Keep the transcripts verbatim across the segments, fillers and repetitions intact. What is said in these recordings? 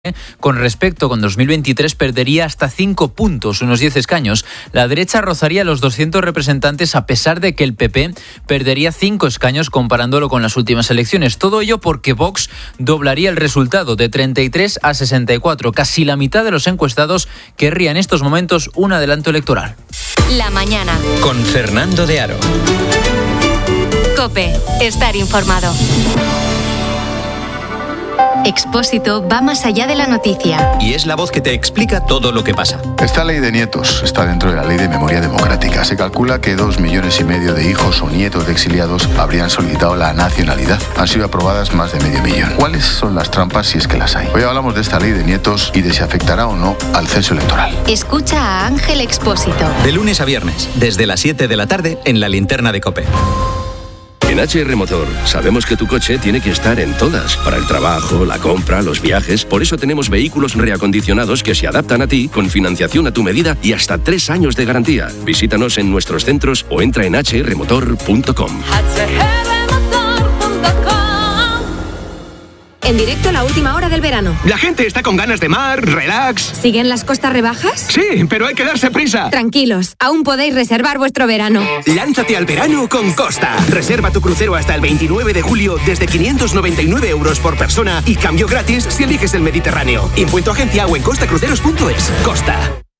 Con respecto con dos mil veintitrés perdería hasta cinco puntos, unos diez escaños. La derecha rozaría los doscientos representantes a pesar de que el P P perdería cinco escaños comparándolo con las últimas elecciones. Todo ello porque Vox doblaría el resultado de treinta y tres a sesenta y cuatro. Casi la mitad de los encuestados querría en estos momentos un adelanto electoral. La mañana. Con Fernando de Aro. COPE. Estar informado. Expósito va más allá de la noticia. Y es la voz que te explica todo lo que pasa. Esta ley de nietos está dentro de la ley de memoria democrática. Se calcula que dos millones y medio de hijos o nietos de exiliados habrían solicitado la nacionalidad. Han sido aprobadas más de medio millón. ¿Cuáles son las trampas si es que las hay? Hoy hablamos de esta ley de nietos y de si afectará o no al censo electoral. Escucha a Ángel Expósito. De lunes a viernes, desde las siete de la tarde, en la linterna de COPE. En H R Motor sabemos que tu coche tiene que estar en todas, para el trabajo, la compra, los viajes. Por eso tenemos vehículos reacondicionados que se adaptan a ti, con financiación a tu medida y hasta tres años de garantía. Visítanos en nuestros centros o entra en h r motor punto com. En directo la última hora del verano. La gente está con ganas de mar, relax. ¿Siguen las costas rebajas? Sí, pero hay que darse prisa. Tranquilos, aún podéis reservar vuestro verano. Lánzate al verano con Costa. Reserva tu crucero hasta el veintinueve de julio desde quinientos noventa y nueve euros por persona y cambio gratis si eliges el Mediterráneo. Impuesto agencia o en costa cruceros punto es. Costa.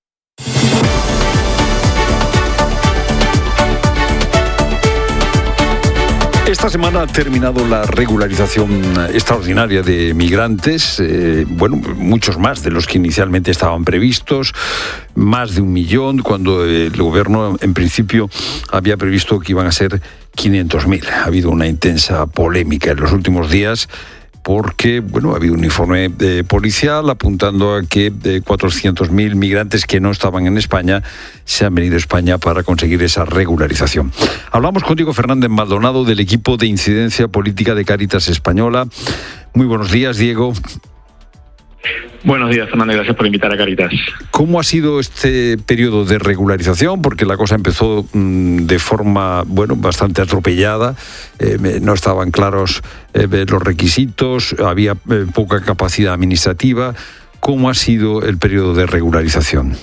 Esta semana ha terminado la regularización extraordinaria de migrantes, eh, bueno, muchos más de los que inicialmente estaban previstos, más de un millón, cuando el gobierno en principio había previsto que iban a ser quinientos mil. Ha habido una intensa polémica en los últimos días, porque bueno, ha habido un informe eh, policial apuntando a que eh, cuatrocientos mil migrantes que no estaban en España se han venido a España para conseguir esa regularización. Hablamos con Diego Fernández Maldonado del equipo de incidencia política de Cáritas Española. Muy buenos días, Diego. Buenos días, Fernando, gracias por invitar a Cáritas. ¿Cómo ha sido este periodo de regularización? Porque la cosa empezó mmm, de forma, bueno, bastante atropellada, eh, no estaban claros eh, los requisitos, había eh, poca capacidad administrativa. ¿Cómo ha sido el periodo de regularización?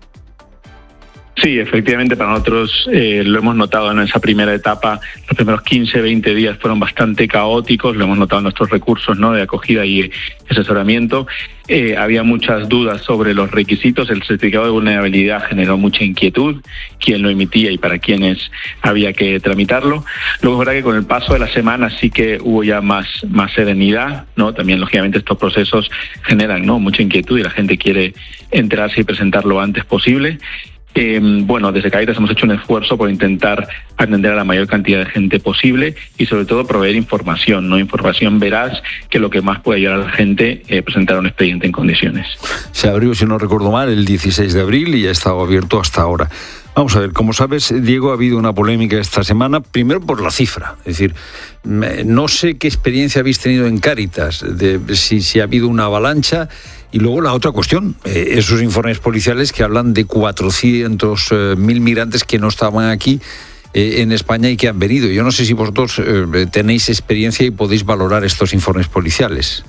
Sí, efectivamente, para nosotros eh, lo hemos notado en esa primera etapa. Los primeros quince, veinte días fueron bastante caóticos, lo hemos notado en nuestros recursos, ¿no?, de acogida y asesoramiento. Eh, había muchas dudas sobre los requisitos. El certificado de vulnerabilidad generó mucha inquietud, quién lo emitía y para quiénes había que tramitarlo. Luego es verdad que con el paso de las semanas sí que hubo ya más, más serenidad, ¿no? También, lógicamente, estos procesos generan, ¿no?, mucha inquietud y la gente quiere enterarse y presentar lo antes posible. Eh, bueno, desde Cáritas hemos hecho un esfuerzo por intentar atender a la mayor cantidad de gente posible y sobre todo proveer información, no información veraz, que lo que más puede ayudar a la gente es eh, presentar un expediente en condiciones. Se abrió, si no recuerdo mal, el dieciséis de abril y ha estado abierto hasta ahora. Vamos a ver, como sabes, Diego, ha habido una polémica esta semana, primero por la cifra. Es decir, no sé qué experiencia habéis tenido en Cáritas, de si, si ha habido una avalancha. Y luego la otra cuestión, eh, esos informes policiales que hablan de cuatrocientos mil migrantes que no estaban aquí eh, en España y que han venido. Yo no sé si vosotros eh, tenéis experiencia y podéis valorar estos informes policiales.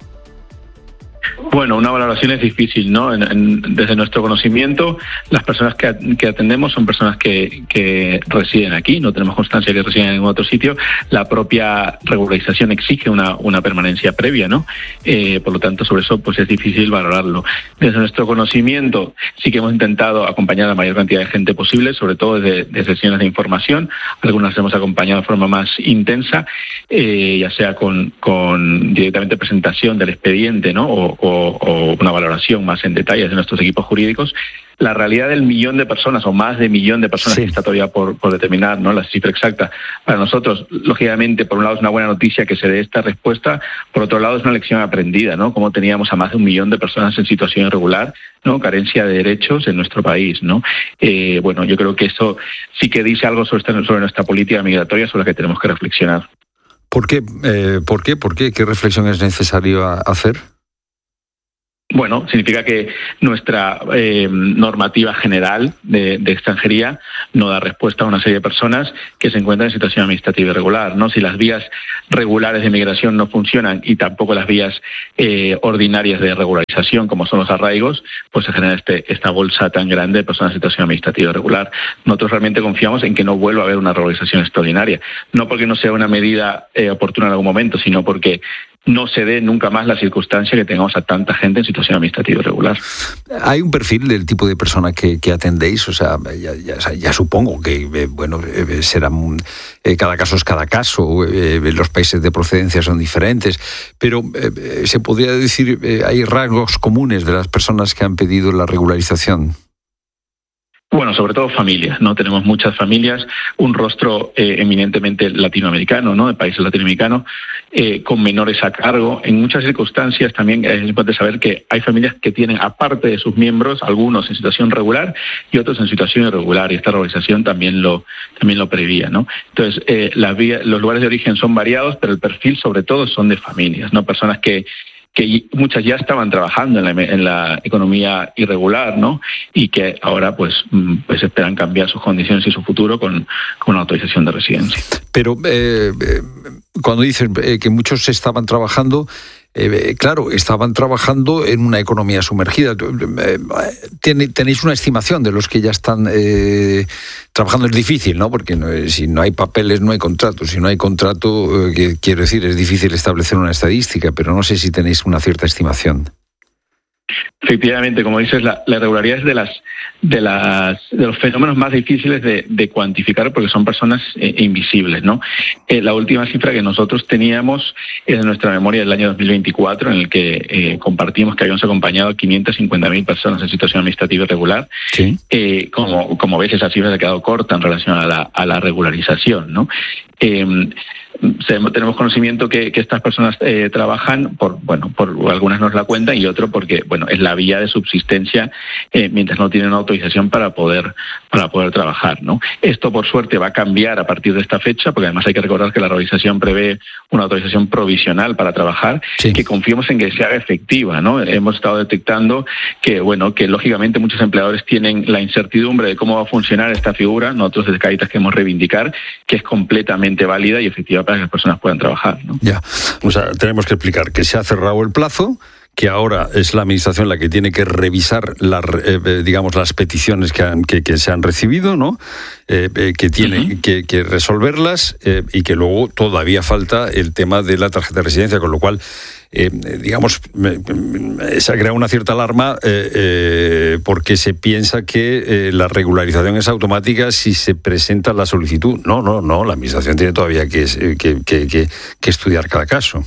Bueno, una valoración es difícil, ¿no? En, en, desde nuestro conocimiento, las personas que, que atendemos son personas que, que residen aquí, no tenemos constancia de que residen en ningún otro sitio. La propia regularización exige una, una permanencia previa, ¿no? Eh, por lo tanto, sobre eso pues es difícil valorarlo. Desde nuestro conocimiento, sí que hemos intentado acompañar a la mayor cantidad de gente posible, sobre todo desde, desde sesiones de información. Algunas hemos acompañado de forma más intensa, eh, ya sea con, con directamente presentación del expediente, ¿no? O, o o una valoración más en detalle de nuestros equipos jurídicos. La realidad del millón de personas o más de millón de personas, sí, que está todavía por, por determinar, ¿no?, la cifra exacta. Para nosotros, lógicamente, por un lado es una buena noticia que se dé esta respuesta, por otro lado es una lección aprendida, ¿no? Como teníamos a más de un millón de personas en situación irregular, ¿no?, carencia de derechos en nuestro país, ¿no? Eh, bueno, yo creo que eso sí que dice algo sobre, esta, sobre nuestra política migratoria, sobre la que tenemos que reflexionar. ¿Por qué? Eh, ¿Por qué? ¿Por qué? ¿Qué reflexión es necesario hacer? Bueno, significa que nuestra eh, normativa general de, de extranjería no da respuesta a una serie de personas que se encuentran en situación administrativa irregular, ¿no? Si las vías regulares de migración no funcionan y tampoco las vías eh, ordinarias de regularización, como son los arraigos, pues se genera este, esta bolsa tan grande de personas en situación administrativa irregular. Nosotros realmente confiamos en que no vuelva a haber una regularización extraordinaria, no porque no sea una medida eh, oportuna en algún momento, sino porque no se dé nunca más la circunstancia que tengamos a tanta gente en situación administrativa irregular. ¿Hay un perfil del tipo de persona que, que atendéis? O sea, ya, ya, ya supongo que, eh, bueno, eh, será eh, cada caso es cada caso, eh, los países de procedencia son diferentes, pero eh, se podría decir, eh, hay rasgos comunes de las personas que han pedido la regularización. Bueno, sobre todo familias, ¿no? Tenemos muchas familias, un rostro eh, eminentemente latinoamericano, ¿no? De países latinoamericanos, eh, con menores a cargo. En muchas circunstancias también es importante saber que hay familias que tienen, aparte de sus miembros, algunos en situación regular y otros en situación irregular, y esta regularización también lo también lo prevía, ¿no? Entonces, eh, las vías, los lugares de origen son variados, pero el perfil sobre todo son de familias, ¿no? Personas que que muchas ya estaban trabajando en la, en la economía irregular, ¿no? Y que ahora pues, pues esperan cambiar sus condiciones y su futuro con, con una autorización de residencia. Pero eh, cuando dices eh, que muchos estaban trabajando, eh, claro, estaban trabajando en una economía sumergida. Eh, ¿Tenéis una estimación de los que ya están eh, trabajando? Es difícil, ¿no? Porque no, si no hay papeles no hay contrato. Si no hay contrato, eh, quiero decir, es difícil establecer una estadística, pero no sé si tenéis una cierta estimación. Efectivamente, como dices, la, la irregularidad es de las de las de los fenómenos más difíciles de, de cuantificar porque son personas eh, invisibles, ¿no? Eh, la última cifra que nosotros teníamos es de nuestra memoria del año dos mil veinticuatro, en el que eh, compartimos que habíamos acompañado a quinientas cincuenta mil personas en situación administrativa irregular. Sí. Eh, como como ves, esa cifra se ha quedado corta en relación a la a la regularización, ¿no? Eh, tenemos conocimiento que, que estas personas eh, trabajan por, bueno, por algunas nos la cuentan y otro porque, bueno, es la vía de subsistencia eh, mientras no tienen autorización para poder para poder trabajar, ¿no? Esto, por suerte, va a cambiar a partir de esta fecha, porque además hay que recordar que la regularización prevé una autorización provisional para trabajar, sí, que confiemos en que se haga efectiva, ¿no? Hemos estado detectando que, bueno, que lógicamente muchos empleadores tienen la incertidumbre de cómo va a funcionar esta figura. Nosotros desde Cáritas queremos reivindicar que es completamente válida y efectiva para que las personas puedan trabajar, ¿no? Ya, o sea, tenemos que explicar que se ha cerrado el plazo, que ahora es la administración la que tiene que revisar la, eh, digamos las peticiones que, han, que, que se han recibido, ¿no? Eh, eh, que tiene uh-huh. que, que resolverlas eh, y que luego todavía falta el tema de la tarjeta de residencia, con lo cual eh, digamos eh, se ha creado una cierta alarma eh, eh, porque se piensa que eh, la regularización es automática si se presenta la solicitud. No, no, no, la administración tiene todavía que, que, que, que, que estudiar cada caso.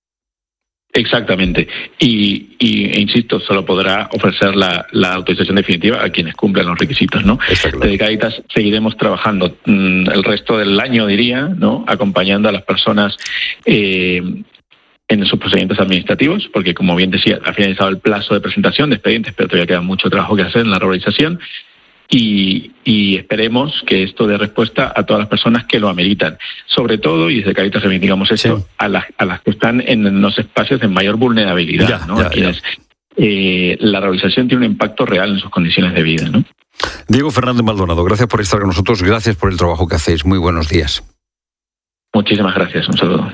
Exactamente. Y, y e insisto, solo podrá ofrecer la, la autorización definitiva a quienes cumplan los requisitos, ¿no? Claro. Desde Cáritas seguiremos trabajando mmm, el resto del año, diría, ¿no? Acompañando a las personas eh, en sus procedimientos administrativos, porque, como bien decía, ha finalizado el plazo de presentación de expedientes, pero todavía queda mucho trabajo que hacer en la regularización. Y, y esperemos que esto dé respuesta a todas las personas que lo ameritan. Sobre todo, y desde Cáritas reivindicamos esto, sí, a las, a las que están en los espacios de mayor vulnerabilidad, ya, ¿no? Ya, a quienes eh, la regularización tiene un impacto real en sus condiciones de vida, ¿no? Diego Fernández Maldonado, gracias por estar con nosotros, gracias por el trabajo que hacéis. Muy buenos días. Muchísimas gracias, un saludo.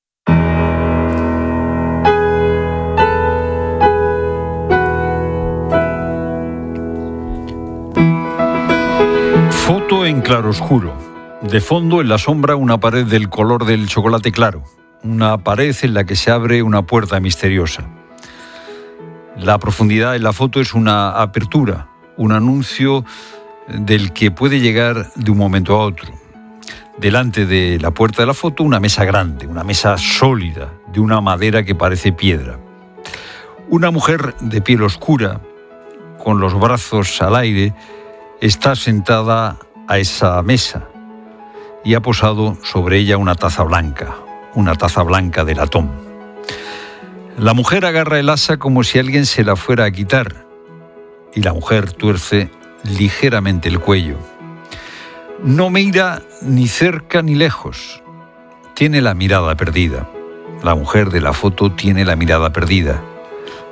Foto en claroscuro. De fondo, en la sombra, una pared del color del chocolate claro. Una pared en la que se abre una puerta misteriosa. La profundidad en la foto es una apertura, un anuncio del que puede llegar de un momento a otro. Delante de la puerta de la foto, una mesa grande, una mesa sólida, de una madera que parece piedra. Una mujer de piel oscura, con los brazos al aire, está sentada a esa mesa y ha posado sobre ella una taza blanca, una taza blanca de latón. La mujer agarra el asa como si alguien se la fuera a quitar y la mujer tuerce ligeramente el cuello. No mira ni cerca ni lejos. Tiene la mirada perdida. La mujer de la foto tiene la mirada perdida.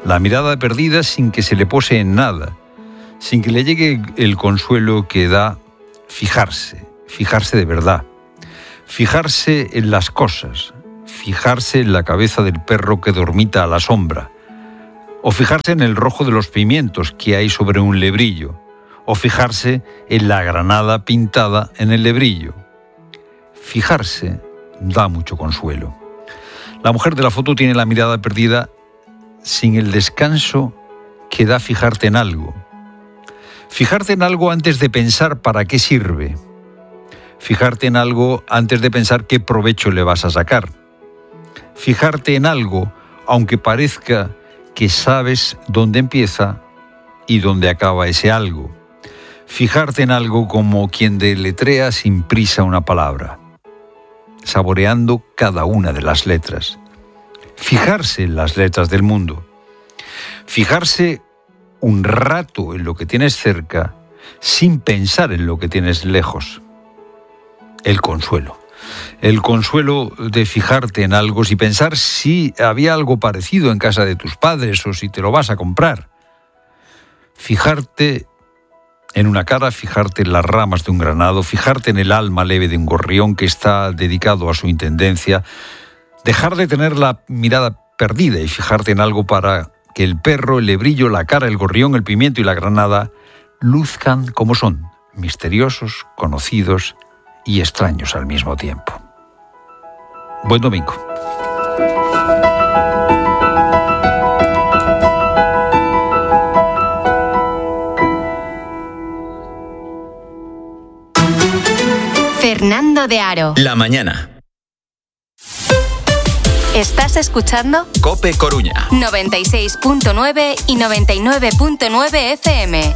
La mirada perdida sin que se le pose en nada, sin que le llegue el consuelo que da fijarse, fijarse de verdad, fijarse en las cosas, fijarse en la cabeza del perro que dormita a la sombra, o fijarse en el rojo de los pimientos que hay sobre un lebrillo, o fijarse en la granada pintada en el lebrillo. Fijarse da mucho consuelo. La mujer de la foto tiene la mirada perdida sin el descanso que da fijarte en algo. Fijarte en algo antes de pensar para qué sirve. Fijarte en algo antes de pensar qué provecho le vas a sacar. Fijarte en algo aunque parezca que sabes dónde empieza y dónde acaba ese algo. Fijarte en algo como quien deletrea sin prisa una palabra, saboreando cada una de las letras. Fijarse en las letras del mundo. Fijarse un rato en lo que tienes cerca sin pensar en lo que tienes lejos. El consuelo. El consuelo de fijarte en algo sin pensar si había algo parecido en casa de tus padres o si te lo vas a comprar. Fijarte en una cara, fijarte en las ramas de un granado, fijarte en el alma leve de un gorrión que está dedicado a su intendencia, dejar de tener la mirada perdida y fijarte en algo para que el perro, el lebrillo, la cara, el gorrión, el pimiento y la granada luzcan como son, misteriosos, conocidos y extraños al mismo tiempo. Buen domingo. Fernando de Aro. La mañana. ¿Estás escuchando? COPE Coruña. noventa y seis punto nueve y noventa y nueve punto nueve F M.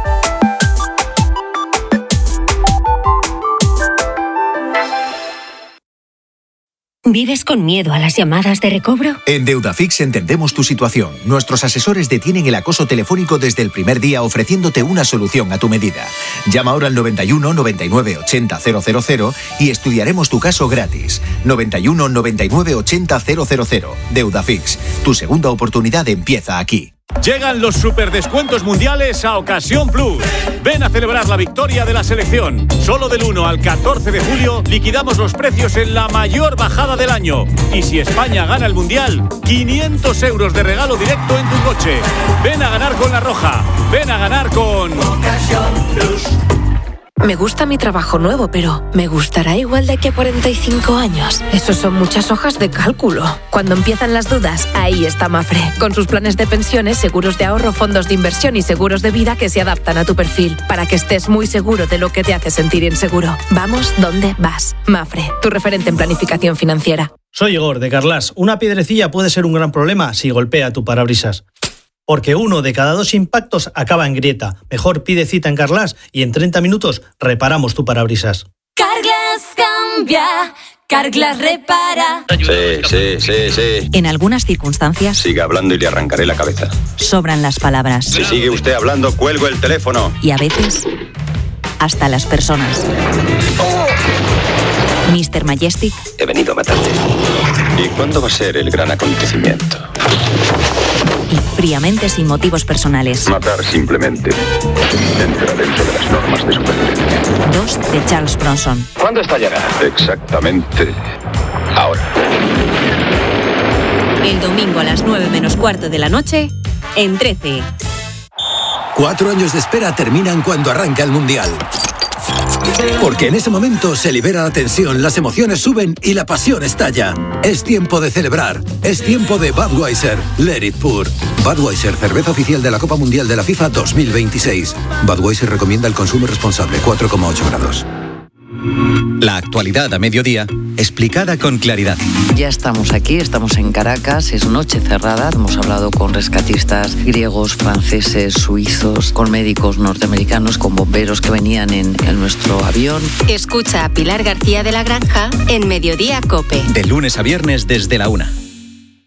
¿Vives con miedo a las llamadas de recobro? En Deudafix entendemos tu situación. Nuestros asesores detienen el acoso telefónico desde el primer día ofreciéndote una solución a tu medida. Llama ahora al noventa y uno, noventa y nueve, ochenta, cero cero cero y estudiaremos tu caso gratis. noventa y uno, noventa y nueve, ochenta, cero cero cero. Deudafix. Tu segunda oportunidad empieza aquí. Llegan los superdescuentos mundiales a Ocasión Plus. Ven a celebrar la victoria de la selección. Solo del uno al catorce de julio liquidamos los precios en la mayor bajada del año. Y si España gana el mundial, quinientos euros de regalo directo en tu coche. Ven a ganar con La Roja. Ven a ganar con Ocasión Plus. Me gusta mi trabajo nuevo, pero ¿me gustará igual de aquí a cuarenta y cinco años? Eso son muchas hojas de cálculo. Cuando empiezan las dudas, ahí está Mafre. Con sus planes de pensiones, seguros de ahorro, fondos de inversión y seguros de vida que se adaptan a tu perfil, para que estés muy seguro de lo que te hace sentir inseguro. Vamos donde vas. Mafre, tu referente en planificación financiera. Soy Igor, de Carlas. Una piedrecilla puede ser un gran problema si golpea tu parabrisas. Porque uno de cada dos impactos acaba en grieta. Mejor pide cita en Carglass y en treinta minutos reparamos tu parabrisas. Carglass cambia, Carglass repara. Sí, sí, sí, sí. En algunas circunstancias... Siga hablando y le arrancaré la cabeza. Sobran las palabras. Si sigue usted hablando, cuelgo el teléfono. Y a veces, hasta las personas. mister Majestic... He venido a matarte. ¿Y cuándo va a ser el gran acontecimiento? Y fríamente, sin motivos personales. Matar simplemente. Entra dentro de las normas de supervivencia. Dos de Charles Bronson. ¿Cuándo está llegando? Exactamente ahora. El domingo a las nueve menos cuarto de la noche, en trece. Cuatro años de espera terminan cuando arranca el Mundial. Porque en ese momento se libera la tensión, las emociones suben y la pasión estalla. Es tiempo de celebrar. Es tiempo de Budweiser. Let it pour. Budweiser, cerveza oficial de la Copa Mundial de la FIFA dos mil veintiséis. Budweiser recomienda el consumo responsable, cuatro coma ocho grados. La actualidad a mediodía, explicada con claridad. Ya estamos aquí, estamos en Caracas, es noche cerrada. Hemos hablado con rescatistas griegos, franceses, suizos, con médicos norteamericanos, con bomberos que venían en, en nuestro avión. Escucha a Pilar García de la Granja en Mediodía COPE. De lunes a viernes desde la una.